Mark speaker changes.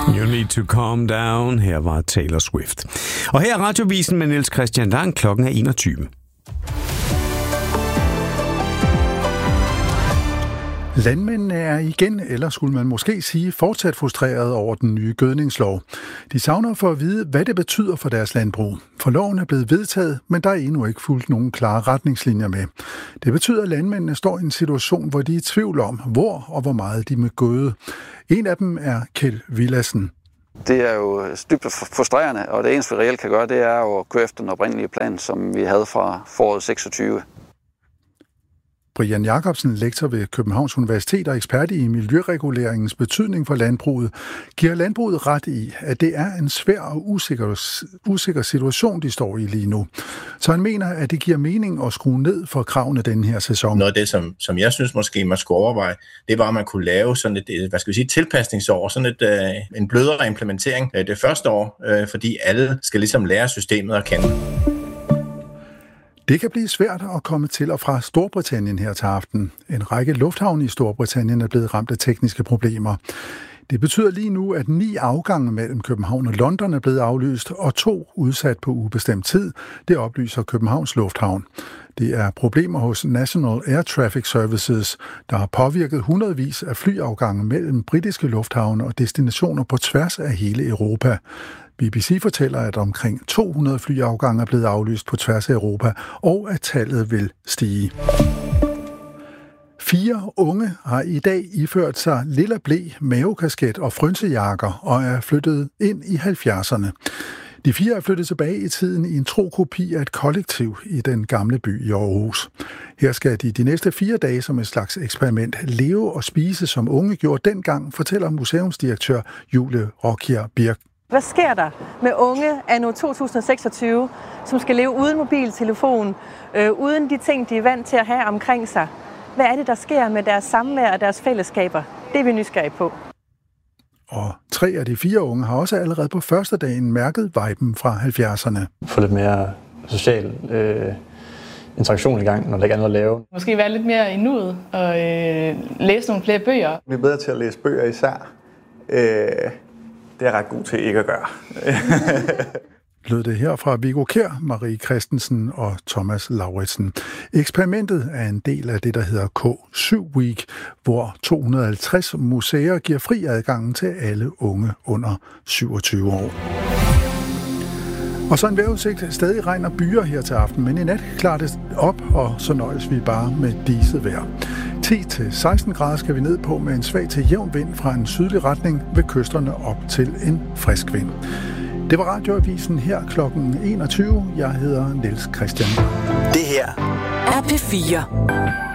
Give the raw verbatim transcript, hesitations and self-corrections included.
Speaker 1: You need to calm down. Her var Taylor Swift. Og her er Radiovisen med Niels Christian Lang. Klokken er enogtyve.
Speaker 2: Landmændene er igen, eller skulle man måske sige, fortsat frustreret over den nye gødningslov. De savner for at vide, hvad det betyder for deres landbrug. For loven er blevet vedtaget, men der er endnu ikke fulgt nogen klare retningslinjer med. Det betyder, at landmændene står i en situation, hvor de er i tvivl om, hvor og hvor meget de må gøde. En af dem er Kjeld Villadsen.
Speaker 3: Det er jo dybt frustrerende, og det eneste, vi reelt kan gøre, det er jo at køre efter den oprindelige plan, som vi havde fra foråret seksogtyve.
Speaker 2: Brian Jacobsen, lektor ved Københavns Universitet og ekspert i miljøreguleringens betydning for landbruget, giver landbruget ret i, at det er en svær og usikker, usikker situation, de står i lige nu. Så han mener, at det giver mening at skrue ned for kravene denne her sæson.
Speaker 4: Noget af det, som, som jeg synes måske man skulle overveje, det var, at man kunne lave sådan et, hvad skal vi sige, tilpasningsår, sådan et, øh, en blødere implementering øh, det første år, øh, fordi alle skal ligesom lære systemet at kende.
Speaker 2: Det kan blive svært at komme til og fra Storbritannien her til aften. En række lufthavne i Storbritannien er blevet ramt af tekniske problemer. Det betyder lige nu, at ni afgange mellem København og London er blevet aflyst, og to udsat på ubestemt tid. Det oplyser Københavns Lufthavn. Det er problemer hos National Air Traffic Services, der har påvirket hundredvis af flyafgange mellem britiske lufthavne og destinationer på tværs af hele Europa. B B C fortæller, at omkring to hundrede flyafgange er blevet aflyst på tværs af Europa, og at tallet vil stige. Fire unge har i dag iført sig lilla ble, mavekasket og frynsejakker og er flyttet ind i halvfjerdserne. De fire er flyttet tilbage i tiden i en tro kopi af et kollektiv i den gamle by i Aarhus. Her skal de de næste fire dage som et slags eksperiment leve og spise, som unge gjorde dengang, fortæller museumsdirektør Julie Rokier Birk.
Speaker 5: Hvad sker der med unge anno to tusind og seksogtyve, som skal leve uden mobiltelefon, øh, uden de ting, de er vant til at have omkring sig? Hvad er det, der sker med deres samvær og deres fællesskaber? Det er vi nysgerrige på.
Speaker 2: Og tre af de fire unge har også allerede på første dagen mærket viben fra halvfjerdserne.
Speaker 6: Få lidt mere social øh, interaktion i gang, når der ikke er noget at lave.
Speaker 7: Måske være lidt mere i nuet og øh, læse nogle flere bøger.
Speaker 8: Vi er bedre til at læse bøger især. Øh, det er ret god til ikke at gøre.
Speaker 2: Lød det her fra Viggo Kjær, Marie Christensen og Thomas Lauritsen. Eksperimentet er en del af det, der hedder K syv Week, hvor to hundrede og halvtreds museer giver fri adgang til alle unge under syvogtyve år. Og så en vejrudsigt. Stadig regn og byer her til aften, men i nat klarer det op, og så nøjes vi bare med diset vejr. ti til seksten grader skal vi ned på med en svag til jævn vind fra en sydlig retning ved kysterne op til en frisk vind. Det var Radioavisen her klokken enogtyve. Jeg hedder Niels Christian.
Speaker 9: Det her er P fire.